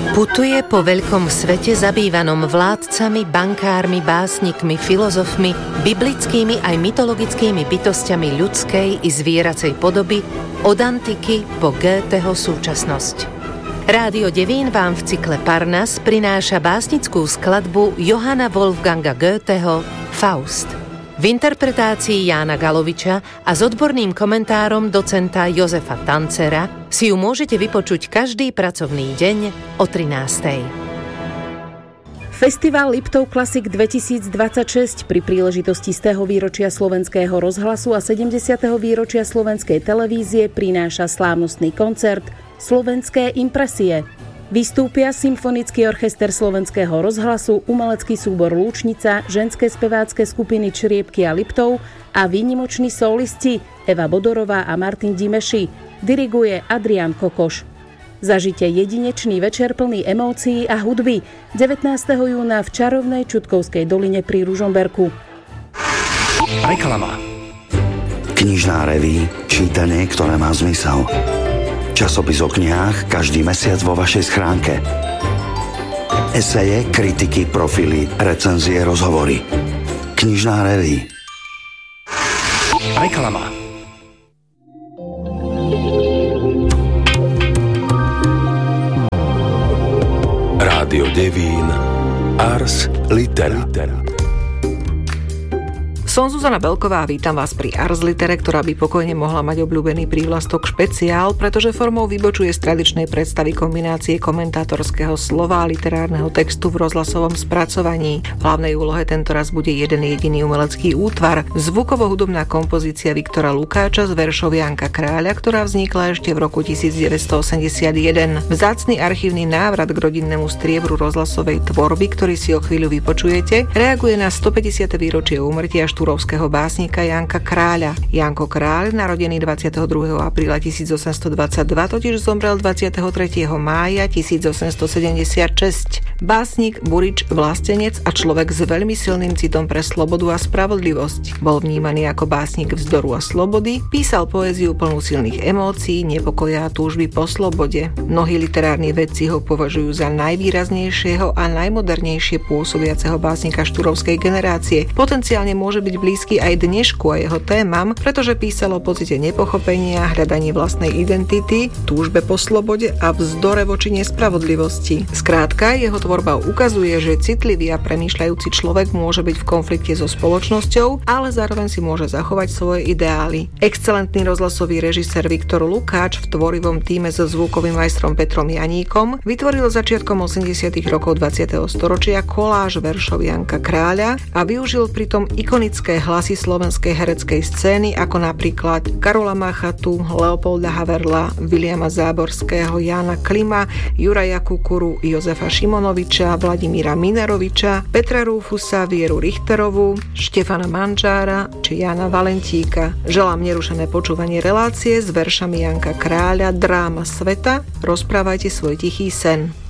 Putuje po veľkom svete zabývanom vládcami, bankármi, básnikmi, filozofmi, biblickými aj mytologickými bytosťami ľudskej i zvieracej podoby od antiky po Goetheho súčasnosť. Rádio Devín vám v cykle Parnas prináša básnickú skladbu Johanna Wolfganga Goetheho Faust. V interpretácii Jána Galoviča a s odborným komentárom docenta Jozefa Tancera si ju môžete vypočuť každý pracovný deň o 13:00. Festival Liptov Classic 2026 pri príležitosti 100. výročia Slovenského rozhlasu a 70. výročia Slovenskej televízie prináša slávnostný koncert Slovenské impresie. Vystúpia Symfonický orchester Slovenského rozhlasu, umelecký súbor Lúčnica, ženské spevácké skupiny Čriepky a Liptov a výnimoční solisti Eva Bodorová a Martin Dimeši. Diriguje Adrián Kokoš. Zažite jedinečný večer plný emócií a hudby 19. júna v čarovnej Čutkovskej doline pri Ružomberku. Reklama. Knižná reví, čítanie, ktoré má zmysel. Časopis o knihách každý mesiac vo vašej schránke. Eseje, kritiky, profily, recenzie, rozhovory. Knižná reví. Reklama. Rádio Devín. Ars Litera. Som Zuzana Belková a vítam vás pri Ars Litere, ktorá by pokojne mohla mať obľúbený prívlastok špeciál, pretože formou vybočuje z tradičnej predstavy kombinácie komentátorského slova a literárneho textu v rozhlasovom spracovaní. V hlavnej úlohe tentoraz bude jeden jediný umelecký útvar, zvukovo-hudobná kompozícia Viktora Lukáča z veršov Janka Kráľa, ktorá vznikla ešte v roku 1981. Vzácny archívny návrat k rodinnému striebru rozhlasovej tvorby, ktorý si o chvíľu vypočujete, reaguje na 150. výročie úmrtia štúrovského básnika Janka Kráľa. Janko Kráľ, narodený 22. apríla 1822, totiž zomrel 23. mája 1876. Básnik, burič, vlastenec a človek s veľmi silným citom pre slobodu a spravodlivosť. Bol vnímaný ako básnik vzdoru a slobody, písal poéziu plnú silných emócií, nepokoja a túžby po slobode. Mnohí literárni vedci ho považujú za najvýraznejšieho a najmodernejšie pôsobiaceho básnika štúrovskej generácie. Potenciálne môže byť blízky aj dnešku a jeho témam, pretože písal o pocite nepochopenia, hľadaní vlastnej identity, túžbe po slobode a vzdore voči nespravodlivosti. Skrátka, jeho tvorba ukazuje, že citlivý a premýšľajúci človek môže byť v konflikte so spoločnosťou, ale zároveň si môže zachovať svoje ideály. Excelentný rozhlasový režisér Viktor Lukáč v tvorivom tíme so zvukovým majstrom Petrom Janíkom vytvoril začiatkom 80. rokov 20. storočia koláž veršov Janka Kráľa a využil pritom ikonické hlasy slovenskej hereckej scény ako napríklad Karola Machatu, Leopolda Haverla, Viliama Záborského, Jána Klima, Juraja Kukuru, Jozefa Šimonoviča, Vladimíra Mineroviča, Petra Rúfusa, Vieru Richterovú, Štefana Manžára či Jána Valentíka. Želám nerušené počúvanie relácie s veršami Janka Kráľa Dráma sveta. Rozprávajte svoj tichý sen.